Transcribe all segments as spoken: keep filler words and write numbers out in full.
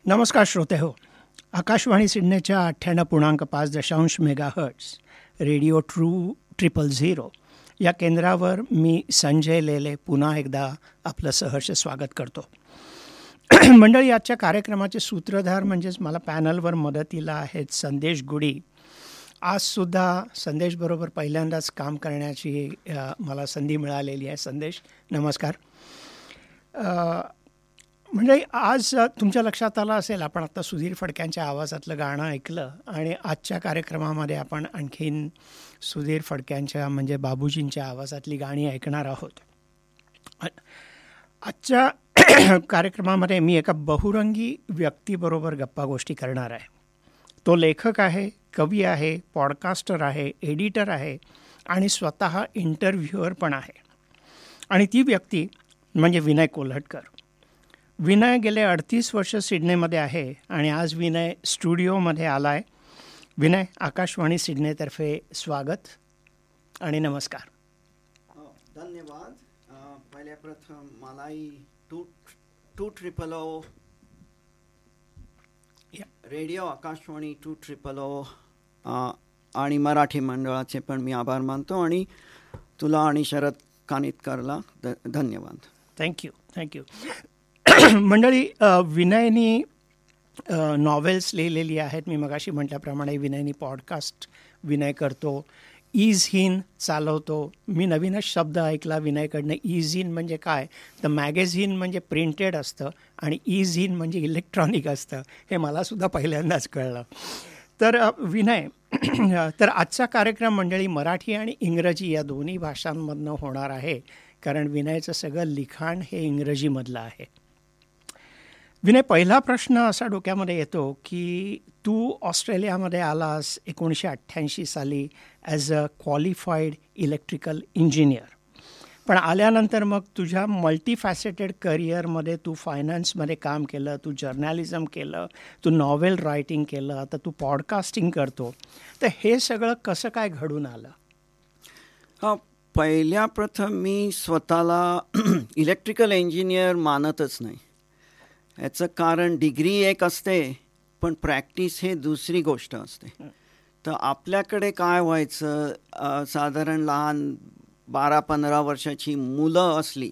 नमस्कार श्रोते हो. आकाशवाणी सिडनीच्या अठ्ठ्याण्णव पूर्णांक पाच दशांश mega hertz radio true triple zero या केंद्रावर मी संजय लेले पुन्हा एकदा आपलं सहर्ष स्वागत करतो. मंडळी, आजच्या कार्यक्रमाचे सूत्रधार म्हणजेच मला पॅनलवर मदतीला आहेत संदेश गुडी. आजसुद्धा संदेशबरोबर पहिल्यांदाच काम करण्याची मला संधी मिळालेली आहे. संदेश, नमस्कार. म्हणजे आज तुमच्या लक्षात आलं असेल, आपण आता सुधीर फडक्यांच्या आवाजातलं गाणं ऐकलं आणि आजच्या कार्यक्रमामध्ये आपण आणखीन सुधीर फडक्यांच्या म्हणजे बाबूजींच्या आवाजातली गाणी ऐकणार आहोत. आजच्या कार्यक्रमामध्ये मी एका बहुरंगी व्यक्तीबरोबर गप्पा गोष्टी करणार आहे. तो लेखक आहे, कवी आहे, पॉडकास्टर आहे, एडिटर आहे आणि स्वतः इंटरव्ह्युअर पण आहे. आणि ती व्यक्ती म्हणजे विनय कोल्हटकर. विनय गेले अडतीस वर्ष सिडनीमध्ये आहे आणि आज विनय स्टुडिओमध्ये आला आहे. विनय, आकाशवाणी सिडनीतर्फे स्वागत आणि नमस्कार. धन्यवाद. पहिल्या प्रथम मलाही to to triple O radio Akashvani to triple ओ आणि मराठी मंडळाचे पण मी आभार मानतो आणि तुला आणि शरद कानितकरला ध धन्यवाद. Thank you thank you. मंडळी, विनयनी नॉवेल्स लिहिलेली आहेत. मी मगाशी म्हटल्याप्रमाणे विनयनी पॉडकास्ट विनय करतो, ईज हिन चालवतो. मी नवीनच शब्द ऐकला विनयकडनं. ईज हिन म्हणजे काय, तर मॅगझिन म्हणजे प्रिंटेड असतं आणि ईज हिन म्हणजे इलेक्ट्रॉनिक असतं. हे मलासुद्धा पहिल्यांदाच कळलं. तर विनय, तर आजचा कार्यक्रम मंडळी मराठी आणि इंग्रजी या दोन्ही भाषांमधनं होणार आहे, कारण विनयचं सगळं लिखाण हे इंग्रजीमधलं आहे. विनय, पहिला प्रश्न असा डोक्यामध्ये येतो की तू ऑस्ट्रेलियामध्ये आलास एकोणीसशे अठ्ठ्याऐंशी साली as a qualified electrical engineer. पण आल्यानंतर मग तुझ्या मल्टीफॅसेटेड करिअरमध्ये तू फायनान्समध्ये काम केलं, तू जर्नॅलिझम केलं, तू नॉवेल रायटिंग केलं, आता तू पॉडकास्टिंग करतो. तर हे सगळं कसं काय घडून आलं? हां, पहिल्या प्रथम मी स्वतःला इलेक्ट्रिकल इंजिनियर मानतच नाही. याचं कारण डिग्री एक असते पण प्रॅक्टिस हे दुसरी गोष्ट असते. तर आपल्याकडे काय व्हायचं, साधारण लहान बारा पंधरा वर्षाची मुलं असली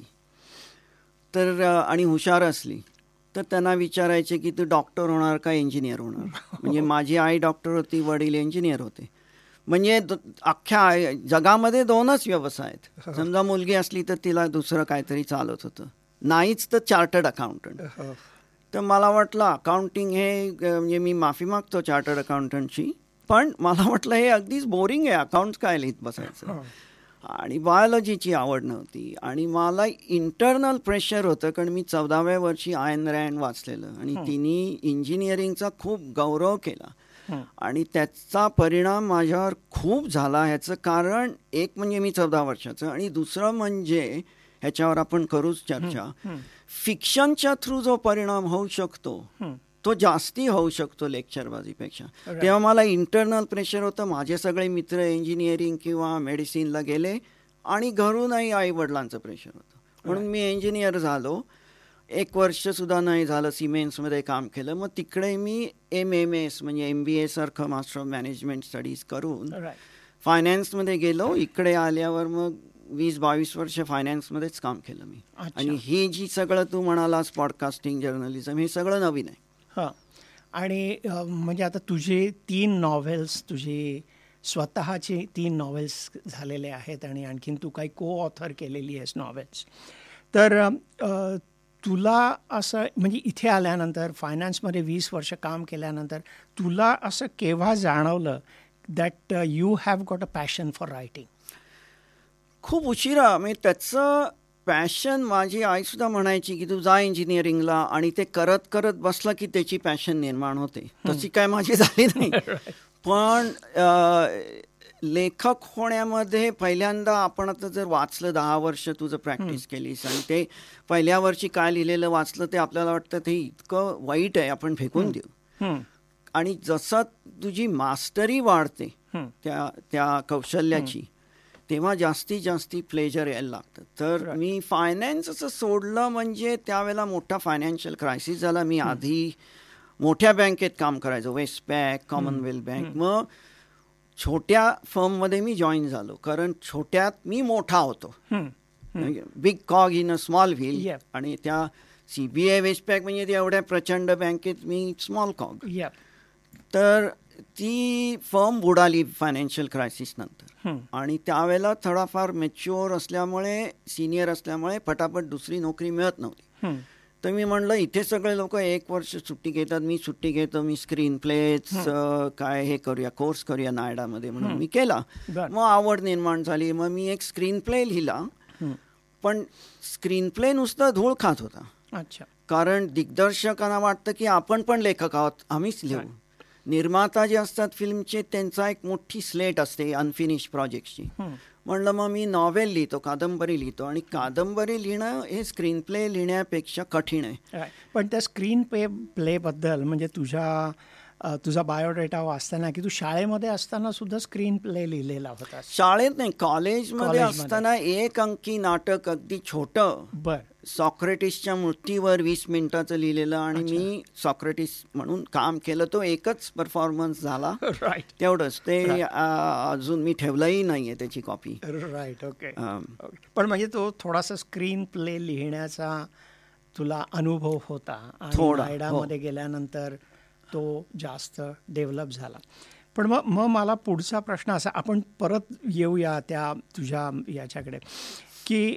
तर आणि हुशार असली तर त्यांना विचारायचे की तू डॉक्टर होणार का इंजिनियर होणार. म्हणजे माझी आई डॉक्टर होती, वडील इंजिनियर होते. म्हणजे अख्ख्या जगामध्ये दोनच व्यवसाय आहेत. समजा मुलगी असली तर तिला दुसरं काहीतरी चालत होतं, नाहीच तर चार्टर्ड अकाउंटंट. तर मला वाटलं अकाउंटिंग हे, म्हणजे मी माफी मागतो चार्टर्ड अकाउंटंटची, पण मला वाटलं हे अगदीच बोरिंग आहे, अकाउंट्स काय लिहित बसायचं. आणि बायोलॉजीची आवड नव्हती आणि मला इंटरनल प्रेशर होतं, कारण मी चौदाव्या वर्षी आयन रँड वाचलेलं आणि तिने इंजिनिअरिंगचा खूप गौरव केला आणि त्याचा परिणाम माझ्यावर खूप झाला. ह्याचं कारण एक म्हणजे मी चौदा वर्षाचं आणि दुसरं म्हणजे ह्याच्यावर आपण करूच चर्चा, फिक्शनच्या थ्रू जो परिणाम होऊ शकतो तो जास्ती होऊ शकतो लेक्चरबाजीपेक्षा. तेव्हा मला इंटरनल प्रेशर होतं. माझे सगळे मित्र इंजिनिअरिंग किंवा मेडिसिनला गेले आणि घरूनही आई वडिलांचं प्रेशर होतं, म्हणून मी इंजिनियर झालो. एक वर्षसुद्धा नाही झालं सिमेन्समध्ये काम केलं. मग तिकडे मी एम एम एस म्हणजे M B एसारखं master of management studies करून फायनान्समध्ये गेलो. इकडे आल्यावर मग वीस बावीस वर्ष फायनान्समध्येच काम केलं मी. आणि ही जी सगळं तू म्हणालास पॉडकास्टिंग, जर्नलिझम, हे सगळं नवीन आहे. हां, आणि म्हणजे आता तुझे तीन नॉव्हेल्स, तुझे स्वतःचे तीन नॉव्हेल्स झालेले आहेत आणि आणखीन तू काही को ऑथर केलेली आहेस नॉव्हेल्स. तर तुला असं म्हणजे इथे आल्यानंतर फायनान्समध्ये वीस वर्ष काम केल्यानंतर तुला असं केव्हा जाणवलं that you have got a passion for writing? खूप उशिरा. म्हणजे त्याचं पॅशन, माझी आईसुद्धा म्हणायची की तू जा इंजिनिअरिंगला, आणि ते करत करत बसलं की त्याची पॅशन निर्माण होते. तशी काय माझी झाली नाही. पण लेखक होण्यामध्ये पहिल्यांदा आपण आता जर वाचलं, दहा वर्ष तुझं प्रॅक्टिस केलीस आणि ते पहिल्या वर्षी काय लिहिलेलं वाचलं ते आपल्याला वाटतं ते इतकं वाईट आहे, आपण फेकून देऊ. आणि जसं तुझी मास्टरी वाढते त्या त्या कौशल्याची, तेव्हा जास्तीत जास्ती प्लेजर यायला लागतं. तर मी फायनान्स असं सोडलं म्हणजे त्यावेळेला मोठा फायनान्शियल क्रायसिस झाला. मी आधी मोठ्या बँकेत काम करायचो, वेस्टपॅक, कॉमनवेल्थ बँक. मग छोट्या फर्ममध्ये मी जॉईन झालो, कारण छोट्यात मी मोठा होतो. Big कॉग in a small wheel. आणि त्या सीबीआय वेस्टपॅक म्हणजे त्या एवढ्या प्रचंड बँकेत मी स्मॉल कॉग. तर ती फर्म बुडाली फायनान्शियल क्रायसिस नंतर. आणि त्यावेळेला थोडाफार मॅच्युअर असल्यामुळे, सिनियर असल्यामुळे पटापट दुसरी नोकरी मिळत नव्हती. तर मी म्हणलं इथे सगळे लोक एक वर्ष सुट्टी घेतात, मी सुट्टी घेतो, मी स्क्रीन प्लेच काय हे करूया, कोर्स करूया नायडामध्ये म्हणून मी केला. मग आवड निर्माण झाली. मग मी एक स्क्रीन प्ले लिहिला, पण स्क्रीन प्ले नुसतं धूळ खात होता. अच्छा. कारण दिग्दर्शकांना वाटतं की आपण पण लेखक आहोत, आम्हीच लिहू. निर्माता जे असतात फिल्मचे त्यांचा एक मोठी स्लेट असते अनफिनिश प्रोजेक्टची. म्हणलं मग मी नॉव्हेल लिहितो, कादंबरी लिहितो. आणि कादंबरी लिहिणं हे स्क्रीन प्ले लिहिण्यापेक्षा कठीण आहे. पण त्या स्क्रीन प्ले प्लेबद्दल म्हणजे तुझ्या तुझा बायोडेटा वाचताना की तू शाळेमध्ये असताना सुद्धा स्क्रीन प्ले लिहिलेला होता. शाळेत नाही, कॉलेजमध्ये असताना एक अंकी नाटक अगदी छोटं, बर, सॉक्रेटिसच्या मृत्यूवर वीस मिनिटाचं लिहिलेलं. आणि मी सॉक्रेटिस म्हणून काम केलं. तो एकच परफॉर्मन्स झाला, तेवढंच. ते अजून मी ठेवलंही नाहीये त्याची कॉपी. राईट. ओके. पण म्हणजे तो थोडासा स्क्रीन प्ले लिहिण्याचा तुला अनुभव होता आणि नायडामध्ये गेल्यानंतर तो जास्त डेव्हलप झाला. पण मग मग मला पुढचा प्रश्न असा, आपण परत येऊया त्या तुझ्या याच्याकडे की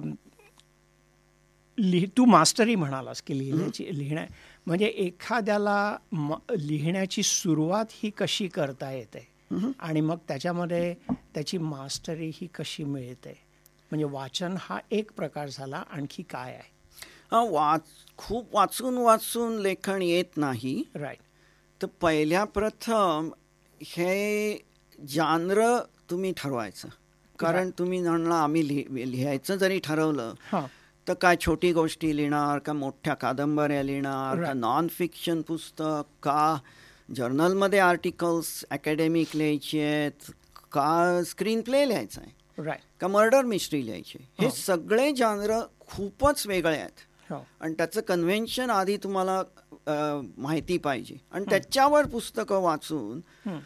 लिह तू मास्टरी म्हणालास की लिहिण्याची लिहिण्या म्हणजे एखाद्याला म लिहिण्याची सुरुवात ही कशी करता येते आणि मग त्याच्यामध्ये त्याची मास्टरी ही कशी मिळते. म्हणजे वाचन हा एक प्रकार झाला, आणखी काय आहे? वाच खूप वाचून वाचून लेखन येत नाही. राईट. तर पहिल्या प्रथम हे जानर तुम्ही ठरवायचं. कारण तुम्ही म्हणला आम्ही लिहि लिहायचं जरी ठरवलं तर काय छोटी गोष्टी लिहिणार का, मोठ्या कादंबऱ्या लिहिणार का, नॉन फिक्शन पुस्तक का, जर्नलमध्ये आर्टिकल्स अकॅडमिक लिहायचे आहेत का, स्क्रीन प्ले लिहायचा आहे, राईट, का मर्डर मिस्ट्री लिहायची. हे सगळे जानर खूपच वेगळे आहेत. आणि त्याचं कन्व्हेन्शन आधी तुम्हाला माहिती पाहिजे. आणि त्याच्यावर पुस्तकं वाचून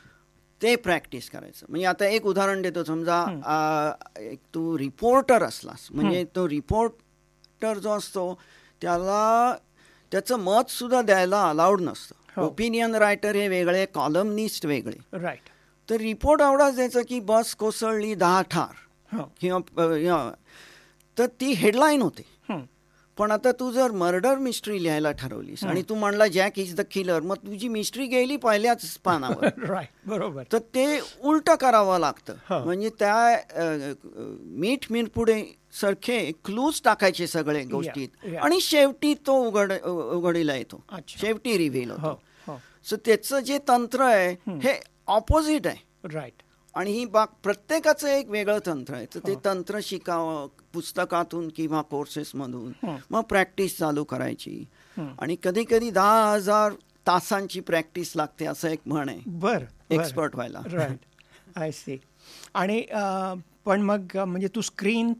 ते प्रॅक्टिस करायचं. म्हणजे आता एक उदाहरण देतो. समजा एक तू रिपोर्टर असलास, म्हणजे तो रिपोर्टर जो असतो त्याला त्याचं मत सुद्धा द्यायला अलाउड नसतं. ओपिनियन रायटर हे वेगळे, कॉलमनिस्ट वेगळे. राईट. तर रिपोर्ट एवढाच द्यायचं की बस कोसळली दहा ठार किंवा, तर ती हेडलाईन होते. पण आता तू जर मर्डर मिस्ट्री लिहायला ठरवलीस आणि तू म्हणला जॅक इज द किलर, मग तुझी मिस्ट्री गेली पहिल्याच पानावर. राईट, बरोबर. तर ते उलट करावं लागतं. म्हणजे त्या मीठ मिरपुडे सारखे क्लूज टाकायचे सगळे गोष्टीत आणि शेवटी तो उघड उघडीला येतो, शेवटी रिव्हील होतो. सो त्याचं जे तंत्र आहे हे ऑपोजिट आहे. राईट. आणि ही बाग प्रत्येकाचं एक वेगळं तंत्र आहे. तर ते तंत्र शिकावं पुस्तकातून किंवा कोर्सेसमधून. मग प्रॅक्टिस चालू करायची. आणि कधी कधी दहा हजार तासांची प्रॅक्टिस लागते असं एक म्हण आहे. बर, एक्सपर्ट व्हायला. Right, I C. आणि पण मग म्हणजे तू स्क्रीन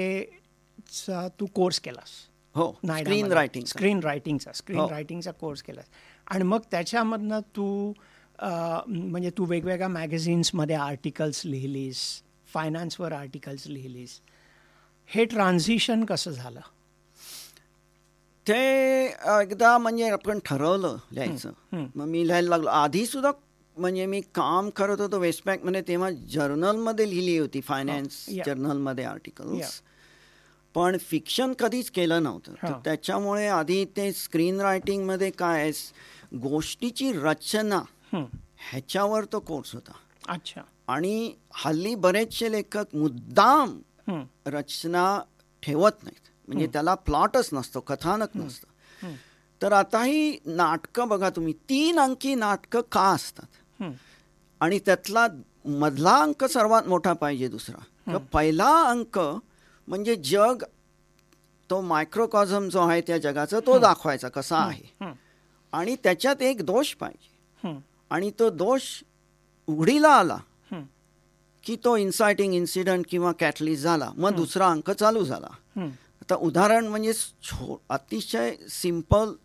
प्लेचा तू कोर्स केलास? हो, screen writing screen रायटिंगचा screen रायटिंगचा course केलास. आणि मग त्याच्यामधनं तू म्हणजे तू वेगवेगळ्या मॅगझिन्समध्ये आर्टिकल्स लिहिलीस, फायनान्सवर आर्टिकल्स लिहिलीस. हे ट्रान्झिशन कसं झालं? ते एकदा म्हणजे आपण ठरवलं लिहायचं, मग मी लिहायला लागलो. आधी सुद्धा म्हणजे मी काम करत होतो वेस्टपॅकमध्ये, तेव्हा जर्नलमध्ये लिहिली होती, फायनान्स जर्नलमध्ये आर्टिकल्स. पण फिक्शन कधीच केलं नव्हतं. तर त्याच्यामुळे आधी ते स्क्रीन रायटिंगमध्ये काय गोष्टीची रचना ह्याच्यावर तो कोर्स होता. अच्छा. आणि हल्ली बरेचसे लेखक मुद्दाम रचना ठेवत नाहीत, म्हणजे त्याला प्लॉटच नसतो, कथानक नसतं. तर आता ही नाटकं बघा तुम्ही, तीन अंकी नाटकं का असतात? आणि त्यातला मधला अंक सर्वात मोठा पाहिजे. दुसरा पहिला अंक म्हणजे जग, तो मायक्रोकॉझम जो आहे त्या जगाचा तो दाखवायचा कसा आहे. आणि त्याच्यात एक दोष पाहिजे. आणि तो दोष उघडीला आला की तो इन्सायटिंग इन्सिडंट किंवा कॅटलिस्ट झाला, मग दुसरा अंक चालू झाला. आता उदाहरण म्हणजे अतिशय सिंपल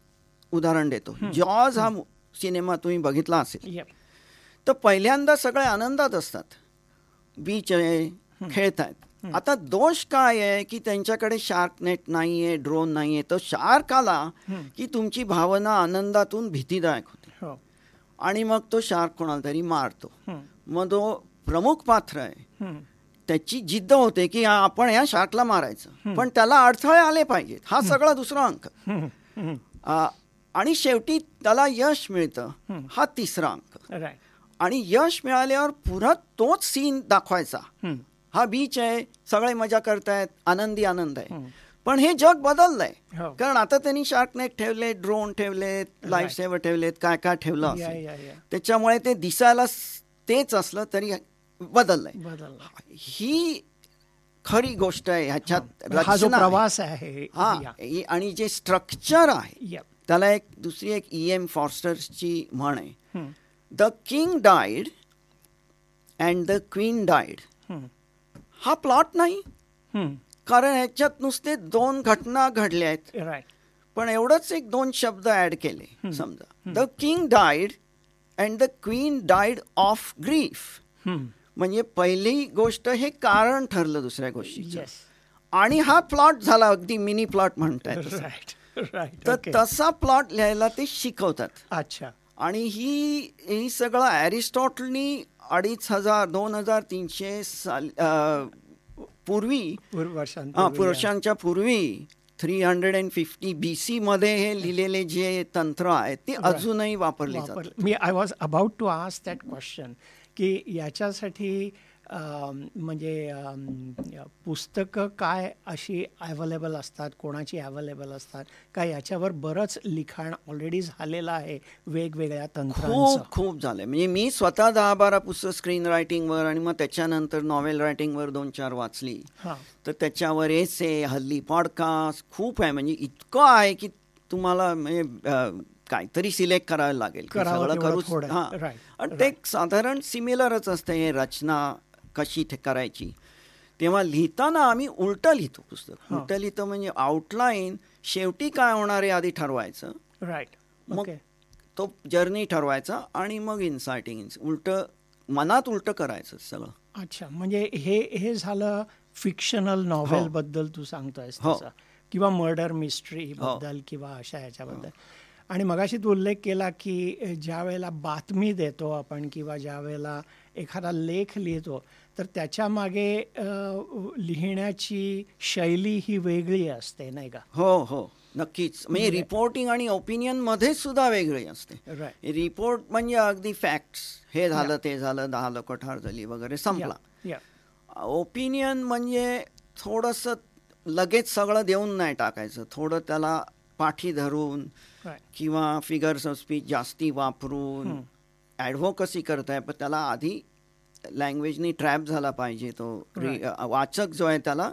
उदाहरण देतो. जॉज हा सिनेमा तुम्ही बघितला असेल. Yep. तर पहिल्यांदा सगळे आनंदात असतात, बीच आहे, खेळत आहेत. आता दोष काय आहे की त्यांच्याकडे शार्क नेट नाही आहे, ड्रोन नाही आहे. तो शार्क आला की तुमची भावना आनंदातून भीतीदायक होते हो. आणि मग तो शार्क कोणाला तरी मारतो. मग तो प्रमुख पात्र आहे, त्याची जिद्द होते की हा, आपण या शार्कला मारायचं, पण त्याला अडथळे आले पाहिजेत. हा सगळा दुसरा अंक. आ, आणि शेवटी त्याला यश मिळतं, हा तिसरा अंक. Right. आणि यश मिळाल्यावर पुन्हा तोच सीन दाखवायचा. हा बीच आहे, सगळे मजा करतायत, आनंदी आनंद आहे. पण हे जग बदललंय, हो. कारण आता त्यांनी शार्क नेट ठेवले, ड्रोन ठेवलेत, लाईफ सेव्हर ठेवलेत, काय काय ठेवलं Yeah, असेल. yeah, yeah. त्याच्यामुळे ते दिसायला स- तेच असलं तरी बदललंय. बदलला. ही खरी गोष्ट आहे. ह्याच्यात हा जो रचना आहे. प्रवास आहे. हा Yeah. हे- आणि जे स्ट्रक्चर आहे Yep. त्याला एक दुसरी एक ई एम फॉर्स्टरची म्हण आहे, हम्म. The king died and the queen died. हम्म. हा प्लॉट नाही, हम्म. कारण ह्याच्यात नुसते दोन घटना घडल्या आहेत, Right. पण एवढंच एक दोन शब्द ऍड केले. समजा the king died and the queen died of grief. हम्म. म्हणजे पहिली गोष्ट हे कारण ठरलं दुसऱ्या गोष्टीचं, Yes. आणि हा प्लॉट झाला, अगदी मिनी प्लॉट म्हणताय तसं. Right. Right. तर Okay. तसा प्लॉट लिहायला ते शिकवतात. अच्छा. आणि ही ही सगळं ॲरिस्टॉटलनी अडीच हजार दोन हजार तीनशे साल अ, पूर्वी पूर्व हा वर्षांपूर्वी, पुरुषांच्या पूर्वी three hundred and fifty B C मध्ये हे लिहिलेले जे तंत्र आहेत ते अजूनही वापरले जातात. वापरलं. मी I was about to ask that question की याच्यासाठी अम, म्हणजे अम, पुस्तकं काय अशी अवेलेबल असतात, कोणाची अवेलेबल असतात का, याच्यावर बरंच लिखाण ऑलरेडी झालेलं आहे वेगवेगळ्या तंत्रांचं? खूप खूप झालंय. म्हणजे मी स्वतः दहा बारा पुस्तक स्क्रीन रायटिंगवर आणि मग त्याच्यानंतर नॉवेल रायटिंगवर दोन चार वाचली. हां. तर त्याच्यावर एसे, हल्ली पॉडकास्ट खूप आहे. म्हणजे इतकं आहे की तुम्हाला म्हणजे अ, काहीतरी सिलेक्ट करायला लागेल की करावं सगळं तेवढं करूच. थोडं. हां. Right. आणि ते एक साधारण सिमिलरच असते हे रचना कशी ते करायची. तेव्हा लिहिताना आम्ही उलटं लिहितो पुस्तक. उलटं लिहितो म्हणजे आउटलाईन शेवटी काय होणार आहे आधी ठरवायचं, राईट. मग ओके. तो जर्नी ठरवायचा आणि मग इन्सायटिंग उलटं मनात उलटं करायचं सगळं. अच्छा, म्हणजे हे हे झालं फिक्शनल नॉव्हेल बद्दल तू सांगतोयस तसं, किंवा मर्डर मिस्ट्री बद्दल किंवा अशा ह्याच्याबद्दल. आणि मगाशी तू उल्लेख केला की ज्या वेळेला बातमी देतो आपण किंवा ज्या वेळेला एखादा लेख लिहितो तर त्याच्या मागे लिहिण्याची शैली ही वेगळी असते, नाही का? हो हो नक्कीच. म्हणजे रिपोर्टिंग आणि ओपिनियन मध्ये सुद्धा वेगळी असते. रिपोर्ट म्हणजे अगदी फॅक्ट्स, हे झालं ते झालं, दहा लोक ठार झाली वगैरे, संपला. ओपिनियन म्हणजे थोडंसं लगेच सगळं देऊन नाही टाकायचं, थोडं त्याला पाठी धरून किंवा फिगर्स ऑफ स्पीच जास्ती वापरून ॲडव्होकसी करताय, पण त्याला आधी लँग्वेजनी ट्रॅप झाला पाहिजे तो वाचक जो आहे त्याला.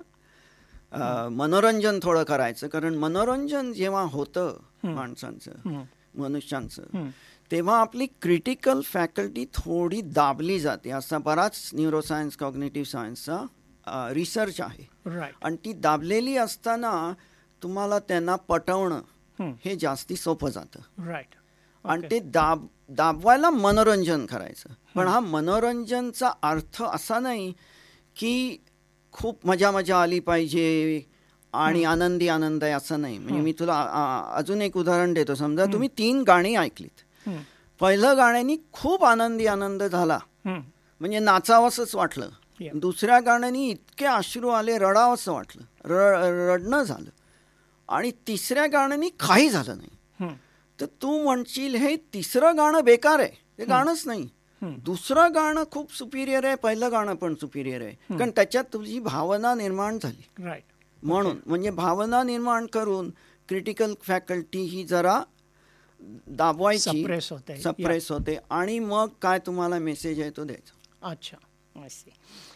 मनोरंजन थोडं करायचं, कारण मनोरंजन जेव्हा होतं माणसांचं, मनुष्यांचं, तेव्हा आपली क्रिटिकल फॅकल्टी थोडी दाबली जाते. असा बराच न्यूरोसायन्स, कॉग्निटिव्ह सायन्सचा रिसर्च आहे. आणि ती दाबलेली असताना तुम्हाला त्यांना पटवणं हे जास्ती सोपं जातं. राईट. आणि ते दाब दाबवायला मनोरंजन करायचं. पण हा मनोरंजनचा अर्थ असा नाही की खूप मजा मजा आली पाहिजे आणि आनंदी आनंद आहे असं नाही. म्हणजे मी तुला अजून एक उदाहरण देतो. समजा तुम्ही तीन गाणी ऐकलीत. पहिलं गाण्यानी खूप आनंदी आनंद झाला, म्हणजे नाचावंसंच वाटलं. दुसऱ्या गाण्यानी इतके अश्रू आले, रडावंसं वाटलं, र रडणं झालं. आणि तिसऱ्या गाण्यानी काही झालं नाही. तर तू म्हणशील हे तिसरं गाणं बेकार आहे, ते गाणंच नाही. दुसरं गाणं खूप सुपिरियर आहे, पहिलं गाणं पण सुपिरियर आहे, कारण त्याच्यात तुझी भावना निर्माण झाली. राईट. म्हणून म्हणजे भावना निर्माण करून क्रिटिकल फॅकल्टी ही जरा दाबवायची, सप्रेस होते सप्रेस होते आणि मग काय तुम्हाला मेसेज आहे तो द्यायचा. अच्छा, असे.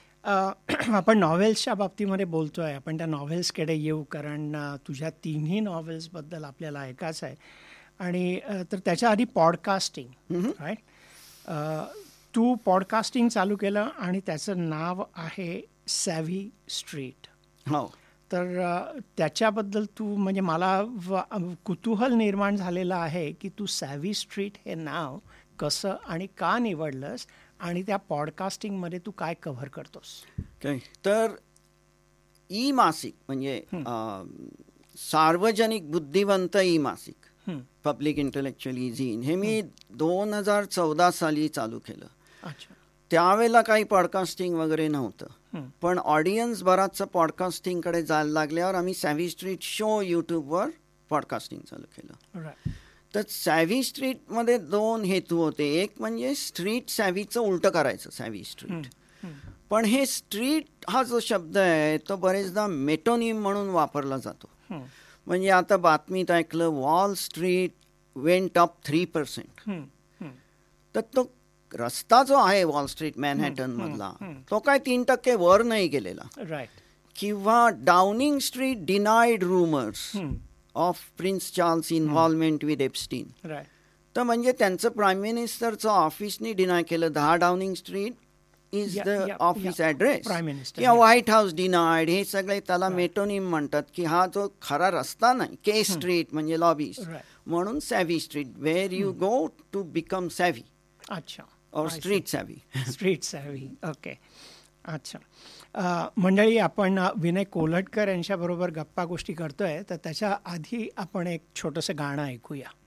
आपण नॉव्हेल्सच्या बाबतीमध्ये बोलतोय, आपण त्या नॉव्हेल्सकडे येऊ, कारण तुझ्या तिन्ही नॉव्हेल्सबद्दल आपल्याला ऐकायचं आहे. आणि तर त्याच्या आधी पॉडकास्टिंग, राईट. तू पॉडकास्टिंग चालू केलं आणि त्याचं नाव आहे सॅव्ही स्ट्रीट. हो. तर अ, त्याच्याबद्दल तू म्हणजे मला व- कुतूहल निर्माण झालेलं आहे की तू सॅव्ही स्ट्रीट हे नाव कसं आणि का निवडलंस आणि त्या पॉडकास्टिंगमध्ये तू काय कव्हर करतोस. काय तर ई मासिक म्हणजे अ, सार्वजनिक बुद्धिवंत ई मासिक हं. पब्लिक इंटेलेक्च्युअल झीन हे मी दोन हजार चौदा साली चालू केलं. अच्छा. त्यावेळेला काही पॉडकास्टिंग वगैरे नव्हतं, हं. पण ऑडियन्स बराचसा पॉडकास्टिंगकडे जायला लागल्यावर आम्ही सॅव्ही स्ट्रीट शो यूट्यूबवर पॉडकास्टिंग चालू केलं. राईट. तर सॅव्ही स्ट्रीटमध्ये दोन हेतू होते. एक म्हणजे स्ट्रीट सॅव्हीचं उलटं करायचं, सॅव्ही स्ट्रीट. पण हे स्ट्रीट हा जो शब्द आहे तो बरेचदा मेटोनिम म्हणून वापरला जातो. म्हणजे आता बातमीत ऐकलं wall street went up three percent. तर तो रस्ता जो आहे वॉल स्ट्रीट मॅनहॅटन मधला तो काय तीन टक्के वर नाही गेलेला. राईट. किंवा Downing street denied rumours of prince Charles involvement with Epstein. Right. तर म्हणजे त्यांचं प्राईम मिनिस्टरचं ऑफिसनी डिनाय केलं दहा Downing street is Yeah, the yeah, office yeah. Address. Prime Minister, किंवा yeah. White house denied. हे सगळे त्याला मेटोनिम म्हणतात की हा जो खरा रस्ता नाही. के स्ट्रीट म्हणजे लॉबीज Right. म्हणून savvy street where you go to become savvy अच्छा. और street savvy. Street savvy. Okay. अच्छा. अ, मंडळी, आपण अ, विनय कोल्हटकर यांच्याबरोबर गप्पा गोष्टी करतोय, तर त्याच्या आधी आपण एक छोटंसं गाणं ऐकूया.